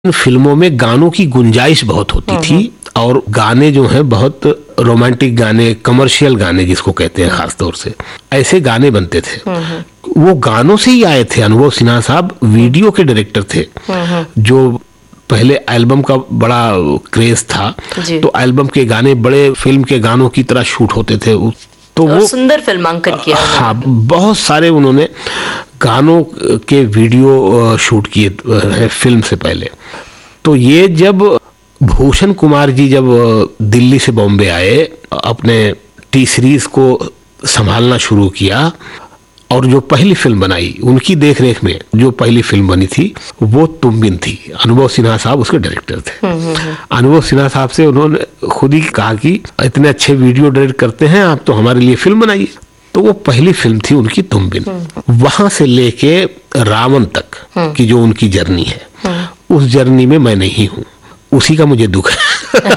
फिल्मों में गानों की गुंजाइश बहुत होती थी और गाने जो हैं बहुत रोमांटिक गाने, कमर्शियल गाने जिसको कहते हैं खास तौर से, ऐसे गाने बनते थे। वो गानों से ही आए थे। अनुभव सिन्हा साहब वीडियो के डायरेक्टर थे, जो पहले एल्बम का बड़ा क्रेज था, तो एल्बम के गाने बड़े फिल्म के गानों की तरह शूट होते थे। तो वो सुंदर फिल्मांकन किया। हाँ, बहुत सारे उन्होंने गानों के वीडियो शूट किए हैं फिल्म से पहले। तो ये जब भूषण कुमार जी जब दिल्ली से बॉम्बे आए, अपने टी सीरीज को संभालना शुरू किया और जो पहली फिल्म बनाई उनकी देखरेख में, जो पहली फिल्म बनी थी वो तुम बिन थी। अनुभव सिन्हा साहब उसके डायरेक्टर थे। अनुभव सिन्हा साहब से उन्होंने खुद ही कहा कि इतने अच्छे वीडियो डायरेक्ट करते हैं आप, तो हमारे लिए फिल्म बनाइए। तो वो पहली फिल्म थी उनकी तुम बिन। वहां से लेके रावण तक की जो उनकी जर्नी है, उस जर्नी में मैं नहीं हूँ, उसी का मुझे दुख है।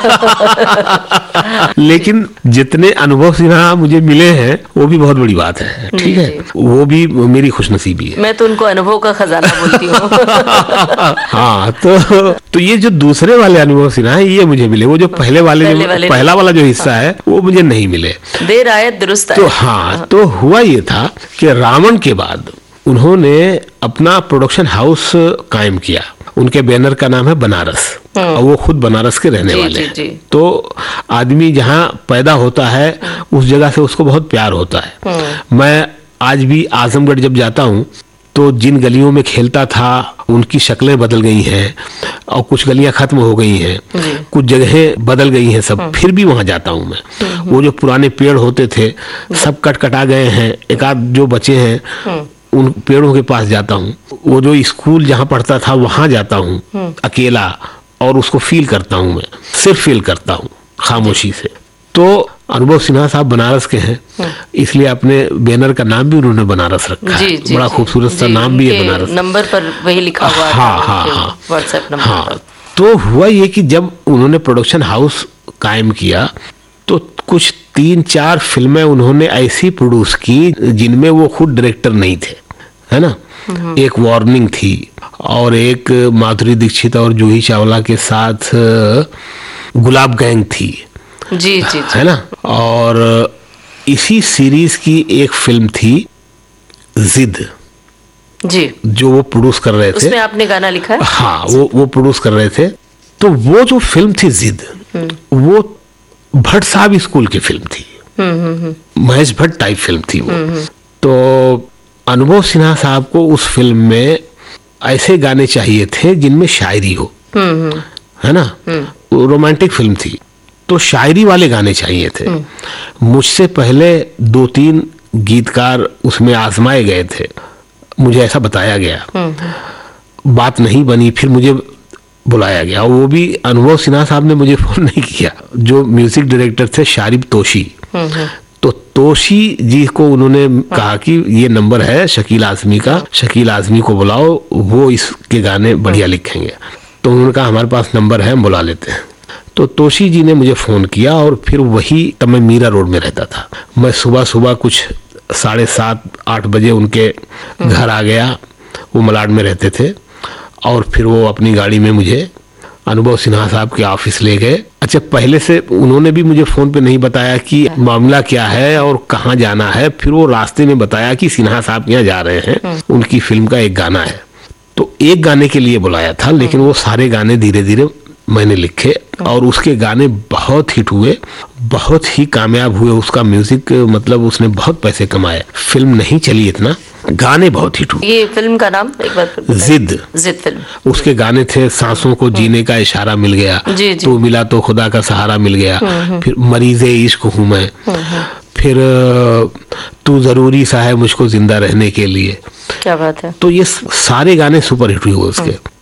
लेकिन जितने अनुभव सिन्हा मुझे मिले हैं वो भी बहुत बड़ी बात है, ठीक है, वो भी मेरी खुशनसीबी है। मैं तो उनको अनुभव का खजाना बोलती हूँ। हाँ, तो ये जो दूसरे वाले अनुभव सिन्हा है ये मुझे मिले। वो जो पहले वाले पहला वाला जो हिस्सा है वो मुझे नहीं मिले। देर आए दुरुस्त आए। तो हाँ, तो हुआ ये था कि रावण के बाद उन्होंने अपना प्रोडक्शन हाउस कायम किया। उनके बैनर का नाम है बनारस और वो खुद बनारस के रहने वाले हैं। तो आदमी जहाँ पैदा होता है उस जगह से उसको बहुत प्यार होता है। मैं आज भी आजमगढ़ जब जाता हूँ तो जिन गलियों में खेलता था उनकी शक्लें बदल गई हैं और कुछ गलियां खत्म हो गई हैं, कुछ जगहें बदल गई हैं सब, फिर भी वहां जाता हूं मैं। वो जो पुराने पेड़ होते थे सब कटा गए हैं, एक आध जो बचे हैं उन पेड़ों के पास जाता हूँ। वो जो स्कूल जहाँ पढ़ता था वहां जाता हूँ अकेला और उसको फील करता हूँ। मैं सिर्फ फील करता हूँ खामोशी से। तो अनुभव सिन्हा साहब बनारस के हैं, इसलिए अपने बैनर का नाम भी उन्होंने बनारस रखा है। बड़ा खूबसूरत सा नाम भी है बनारस। नंबर पर वही लिखा हुआ है। हाँ, व्हाट्सएप नंबर। हाँ, तो हुआ ये कि जब उन्होंने प्रोडक्शन हाउस कायम किया तो कुछ 3-4 फिल्में उन्होंने ऐसी प्रोड्यूस की जिनमें वो खुद डायरेक्टर नहीं थे, है ना। एक वार्निंग थी और एक माधुरी दीक्षित और जूही चावला के साथ गुलाब गैंग थी, जी, है ना। और इसी सीरीज की एक फिल्म थी जिद, जी, जो वो प्रोड्यूस कर रहे थे। उसमें आपने गाना लिखा है? हाँ, वो प्रोड्यूस कर रहे थे। तो वो जो फिल्म थी जिद, वो भट्ट साहब स्कूल की फिल्म थी, महेश भट्ट टाइप फिल्म थी वो। तो अनुभव सिन्हा साहब को उस फिल्म में ऐसे गाने चाहिए थे जिनमें शायरी हो, है ना। रोमांटिक फिल्म थी तो शायरी वाले गाने चाहिए थे। मुझसे पहले 2-3 गीतकार उसमें आजमाए गए थे, मुझे ऐसा बताया गया। बात नहीं बनी, फिर मुझे बुलाया गया। वो भी अनुभव सिन्हा साहब ने मुझे फोन नहीं किया। जो म्यूजिक डायरेक्टर थे शारिब तोशी, तो तोशी जी को उन्होंने कहा कि ये नंबर है शकील आजमी का, शकील आजमी को बुलाओ, वो इसके गाने बढ़िया लिखेंगे। तो उन्होंने कहा हमारे पास नंबर है, हम बुला लेते हैं। तो तोशी जी ने मुझे फोन किया और फिर वही, तब मैं मीरा रोड में रहता था, मैं सुबह सुबह कुछ 7:30-8 बजे उनके घर आ गया। वो मलाड में रहते थे और फिर वो अपनी गाड़ी में मुझे अनुभव सिन्हा साहब के ऑफिस ले गए। अच्छा, पहले से उन्होंने भी मुझे फोन पे नहीं बताया कि मामला क्या है और कहाँ जाना है। फिर वो रास्ते में बताया कि सिन्हा साहब के यहाँ जा रहे हैं, उनकी फिल्म का एक गाना है। तो एक गाने के लिए बुलाया था, लेकिन वो सारे गाने धीरे धीरे मैंने लिखे और उसके गाने बहुत हिट हुए, बहुत ही कामयाब हुए। उसका म्यूजिक मतलब उसने बहुत पैसे कमाए। फिल्म नहीं चली इतना, गाने बहुत हिट हुए। ये फिल्म का नाम एक बार जिद फिल्म। उसके गाने थे सांसों को जीने का इशारा मिल गया, तू मिला तो खुदा का सहारा मिल गया, फिर मरीज़े इश्क हूँ मैं, फिर तू जरूरी सा है मुझको जिंदा रहने के लिए। क्या बात है। तो ये सारे गाने सुपर हिट हुए उसके।